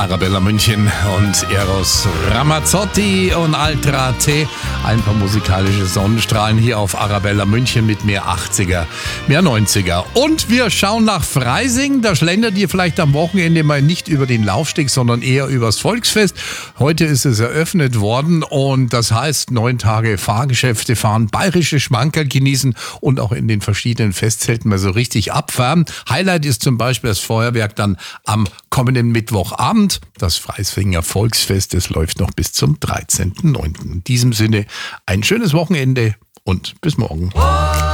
Arabella München und Eros Ramazzotti und Altra T. Ein paar musikalische Sonnenstrahlen hier auf Arabella München mit mehr 80er, mehr 90er. Und wir schauen nach Freising. Da schlendert ihr vielleicht am Wochenende mal nicht über den Laufsteg, sondern eher übers Volksfest. Heute ist es eröffnet worden und das heißt 9 Tage Fahrgeschäfte fahren, bayerische Schmankerl genießen und auch in den verschiedenen Festzelten mal so richtig abfahren. Highlight ist zum Beispiel das Feuerwerk dann am kommenden Mittwochabend. Das Freisinger Volksfest, das läuft noch bis zum 13.09. In diesem Sinne ein schönes Wochenende und bis morgen.